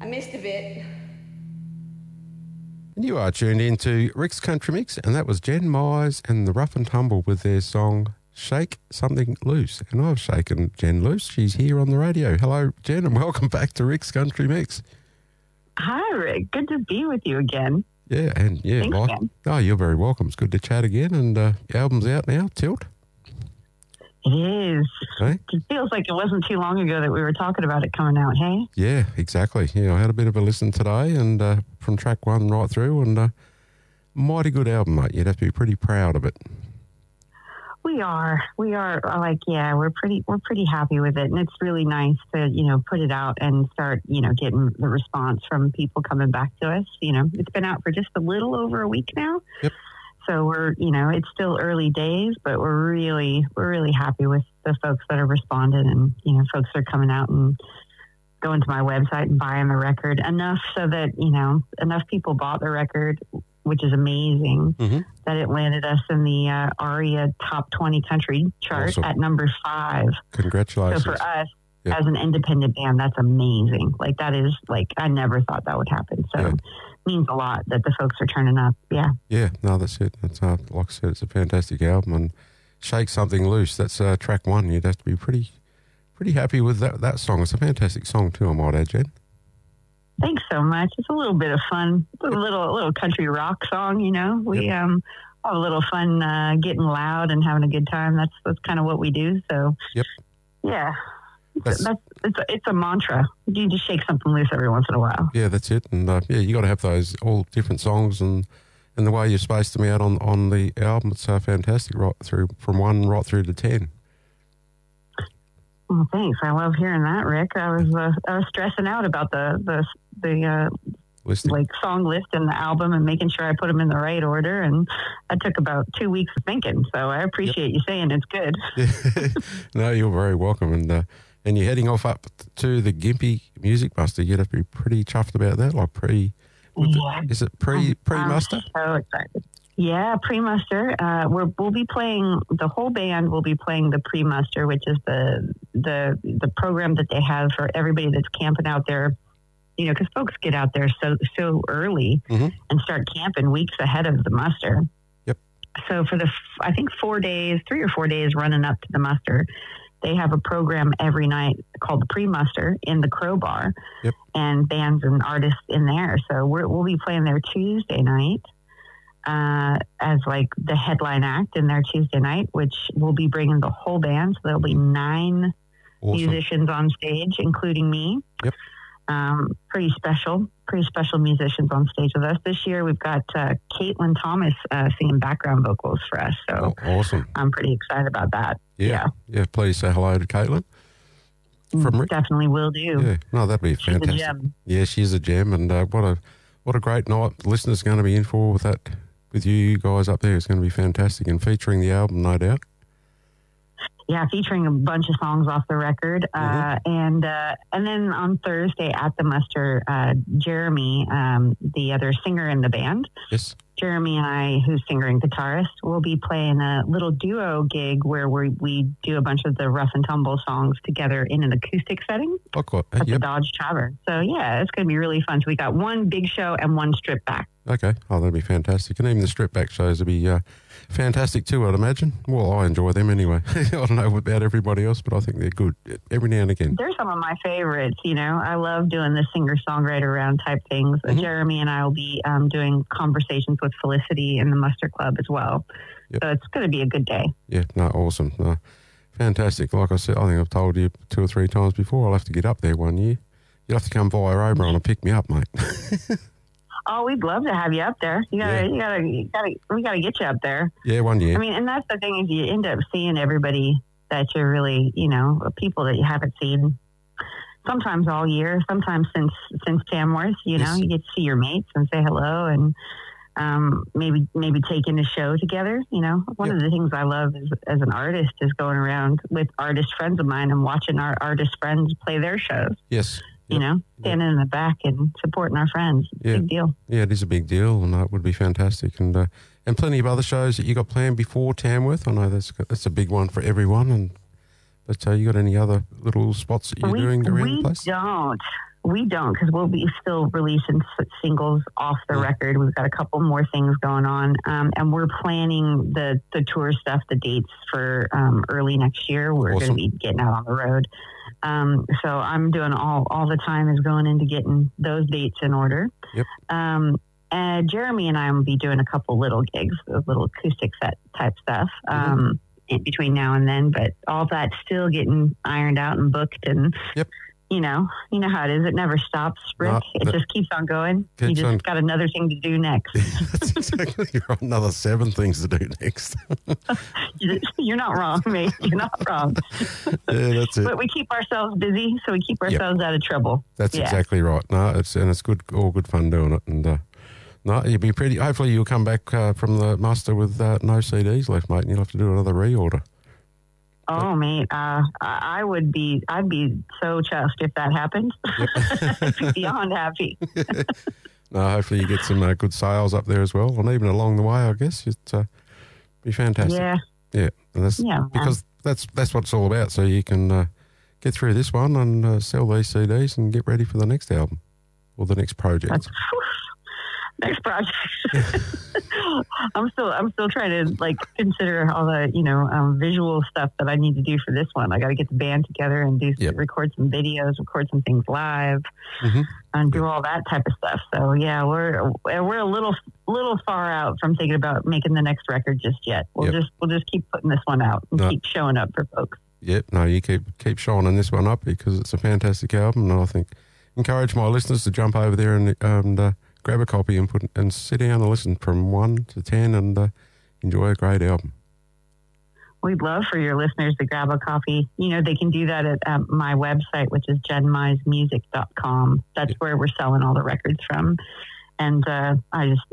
I missed a bit. And you are tuned into Rick's Country Mix, and that was Jen Myers and the Rough and Tumble with their song Shake Something Loose. And I've shaken Jen loose. She's here on the radio. Hello, Jen, and welcome back to Rick's Country Mix. Hi, Rick. Good to be with you again. Yeah, and yeah. Thanks again. Oh, you're very welcome. It's good to chat again. And your album's out now, Tilt. It is. Hey? It feels like it wasn't too long ago that we were talking about it coming out, hey? Yeah, exactly. Yeah, I had a bit of a listen today and from track one right through, and mighty good album, mate. You'd have to be pretty proud of it. We are like, yeah, we're pretty happy with it. And it's really nice to, put it out and start, getting the response from people coming back to us. It's been out for just a little over a week now. Yep. So we're, it's still early days, but we're really happy with the folks that have responded, and, folks that are coming out and going to my website and buying the record enough so that, enough people bought the record, which is amazing, that it landed us in the ARIA Top 20 Country chart at number 5. Congratulations. So for us, as an independent band, that's amazing. Like, that is, I never thought that would happen. So it means a lot that the folks are turning up. Yeah. Yeah, no, that's it. That's like I said, it's a fantastic album. And Shake Something Loose, that's track one. You'd have to be pretty happy with that song. It's a fantastic song too, I might add, Jen. Thanks so much. It's a little bit of fun. It's a little country rock song, We have a little fun getting loud and having a good time. That's kind of what we do. So, yeah. It's a mantra. You just shake something loose every once in a while. Yeah, that's it. And you got to have those all different songs, and the way you spaced them out on the album, it's fantastic right through from 1 right through to 10. Well, thanks. I love hearing that, Rick. I was stressing out about the song list and the album and making sure I put them in the right order, and that took about 2 weeks of thinking. So I appreciate you saying it's good. No, you're very welcome. And you're heading off up to the Gympie Music Muster. You'd have to be pretty chuffed about that. Is it pre-muster? I'm so excited. Yeah, pre-muster. We'll be playing, the whole band will be playing the pre-muster, which is the program that they have for everybody that's camping out there. Because folks get out there so early and start camping weeks ahead of the muster. Yep. So for I think 3 or 4 days running up to the muster, they have a program every night called the Pre-Muster in the Crowbar, and bands and artists in there. So we'll be playing there Tuesday night as the headline act in their Tuesday night, which will be bringing the whole band. So there'll be 9 musicians on stage, including me. Yep. Pretty special musicians on stage with us. This year we've got Caitlin Thomas singing background vocals for us. So awesome. I'm pretty excited about that. Yeah. Please say hello to Caitlin. From Rick. Definitely will do. Yeah, no, that'd be fantastic. She's a gem. Yeah, she's a gem, and what a great night the listeners are going to be in for with you guys up there. It's going to be fantastic, and featuring the album, no doubt. Yeah, featuring a bunch of songs off the record. And then on Thursday at the muster, Jeremy, the other singer in the band, Jeremy and I, who's singer and guitarist, will be playing a little duo gig where we do a bunch of the Rough and Tumble songs together in an acoustic setting at the Dodge Tavern. So, yeah, it's going to be really fun. So we got one big show and one strip back. Okay. Oh, that'd be fantastic. And even the strip back shows will be fantastic too, I'd imagine. Well, I enjoy them anyway. I don't know about everybody else, but I think they're good every now and again. They're some of my favorites, I love doing the singer-songwriter round type things. Jeremy and I will be doing conversations with Felicity in the Muster Club as well. So it's going to be a good day. Yeah, no, awesome. No, fantastic. Like I said, I think I've told you 2 or 3 times before, I'll have to get up there one year. You'll have to come via Oberon and pick me up, mate. Oh, we'd love to have you up there. We gotta get you up there. Yeah, one year. I mean, and that's the thing is you end up seeing everybody that you're really, people that you haven't seen sometimes all year, sometimes since Tamworth, you get to see your mates and say hello and maybe take in a show together. One of the things I love as an artist is going around with artist friends of mine and watching our artist friends play their shows. Yes. Standing in the back and supporting our friends. Big deal. Yeah, it is a big deal, and it would be fantastic. And plenty of other shows that you got planned before Tamworth. I know that's a big one for everyone. But you got any other little spots that you're doing around the place? We don't, because we'll be still releasing singles off the record. We've got a couple more things going on, and we're planning the tour stuff, the dates for early next year. We're going to be getting out on the road. So I'm doing all the time is going into getting those dates in order. Yep. And Jeremy and I will be doing a couple little gigs, a little acoustic set type stuff. In between now and then, but all that's still getting ironed out and booked, and you know how it is. It never stops, Rick. It just keeps on going. You just got another thing to do next. That's exactly right. Another 7 things to do next. You're not wrong, mate. You're not wrong. Yeah, that's it. But we keep ourselves busy, so we keep ourselves out of trouble. That's exactly right. No, it's good, all good fun doing it, and. No, you'll be pretty. Hopefully, you'll come back from the muster with no CDs left, mate, and you'll have to do another reorder. Oh, mate, I'd be so chuffed if that happened. I'd be beyond happy. No, hopefully you get some good sales up there as well, and even along the way, I guess it'd be fantastic. Yeah, and that's because that's what it's all about. So you can get through this one and sell these CDs and get ready for the next album or the next project. Next project. I'm still trying to consider all the visual stuff that I need to do for this one. I got to get the band together and record some videos, record some things live, and do all that type of stuff. So yeah, we're a little far out from thinking about making the next record just yet. We'll just keep putting this one out and keep showing up for folks. Yep. No, you keep shining this one up because it's a fantastic album, and I think encourage my listeners to jump over there and grab a copy and sit down and listen from 1 to 10 and enjoy a great album. We'd love for your listeners to grab a copy. They can do that at my website, which is jenmizemusic.com. That's where we're selling all the records from. And I just,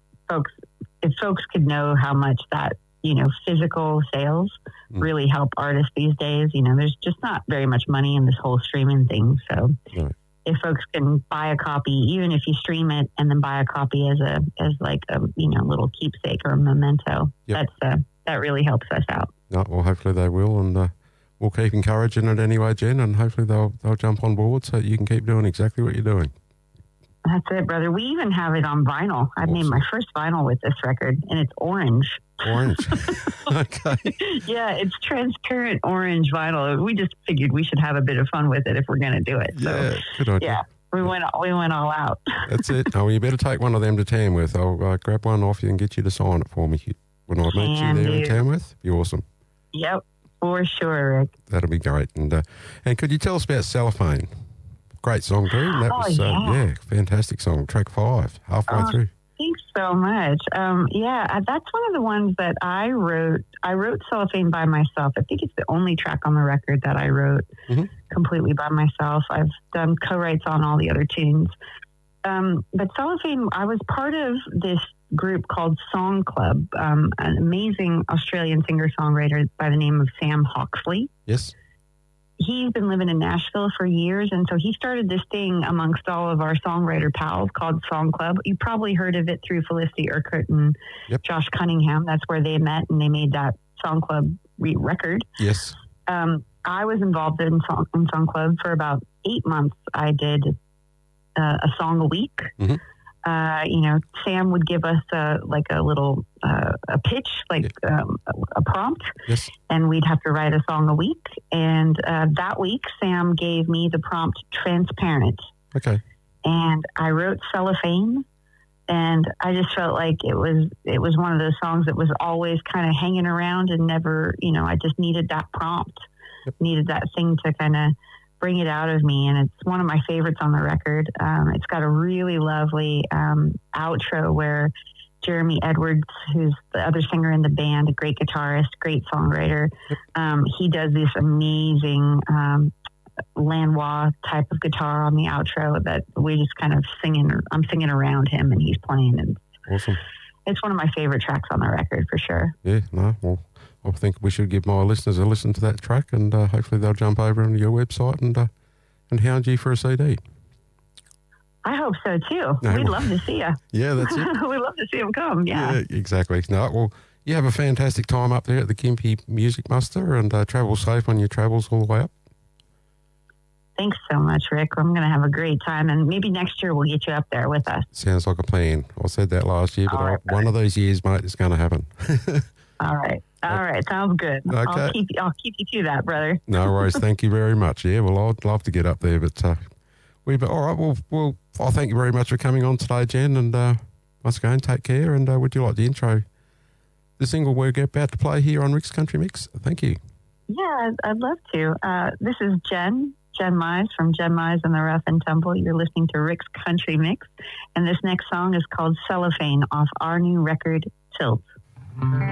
if folks could know how much that, physical sales really help artists these days. There's just not very much money in this whole streaming thing. So if folks can buy a copy, even if you stream it and then buy a copy as a little keepsake or a memento, that really helps us out. No, well, hopefully they will, and we'll keep encouraging it anyway, Jen, and hopefully they'll jump on board so you can keep doing exactly what you're doing. That's it, brother. We even have it on vinyl. I made my first vinyl with this record, and it's orange. Orange. Okay. Yeah, it's transparent orange vinyl. We just figured we should have a bit of fun with it if we're going to do it. So, good idea. Yeah, we went all out. That's it. Oh, well, you better take one of them to Tamworth with. I'll grab one off you and get you to sign it for me when I meet you there in Tamworth. Be awesome. Yep, for sure, Rick. That'll be great. And could you tell us about Cellophane? Great song too. That was fantastic song. Track 5, halfway through. Thanks so much. That's one of the ones that I wrote. I wrote Cellophane by myself. I think it's the only track on the record that I wrote completely by myself. I've done co-writes on all the other tunes. But Cellophane, I was part of this group called Song Club, an amazing Australian singer-songwriter by the name of Sam Hawksley. Yes. He's been living in Nashville for years, and so he started this thing amongst all of our songwriter pals called Song Club. You probably heard of it through Felicity Urquhart and Josh Cunningham. That's where they met, and they made that Song Club record. Yes. I was involved in Song Club for about 8 months. I did a song a week. Sam would give us a little a pitch, a prompt, and we'd have to write a song a week. And that week, Sam gave me the prompt "Transparent." Okay. And I wrote "Cellophane," and I just felt like it was one of those songs that was always kind of hanging around and never, I just needed that prompt, needed that thing to kind of bring it out of me, and it's one of my favorites on the record. It's got a really lovely outro where Jeremy Edwards, who's the other singer in the band, a great guitarist, great songwriter, he does this amazing Lanois type of guitar on the outro that we just kind of I'm singing around him and he's playing, and awesome. It's one of my favorite tracks on the record for sure. Yeah, no, well, I think we should give my listeners a listen to that track, and hopefully they'll jump over onto your website and hound you for a CD. I hope so too. We'd love to see you. Yeah, that's it. We'd love to see them come. Yeah, exactly. No, well, you have a fantastic time up there at the Gympie Music Muster, and travel safe on your travels all the way up. Thanks so much, Rick. I'm going to have a great time, and maybe next year we'll get you up there with us. Sounds like a plan. I said that last year, but one of those years, mate, it's going to happen. All right. Sounds good. Okay. I'll keep you to that, brother. No worries. Thank you very much. Yeah, well, I'd love to get up there, but all right. Well, I thank you very much for coming on today, Jen, and once again, take care. And would you like the intro, the single we're about to play here on Rick's Country Mix? Thank you. Yeah, I'd love to. This is Jen Mize from Jen Mize and the Rough and Tumble. You're listening to Rick's Country Mix, and this next song is called Cellophane off our new record, Tilt.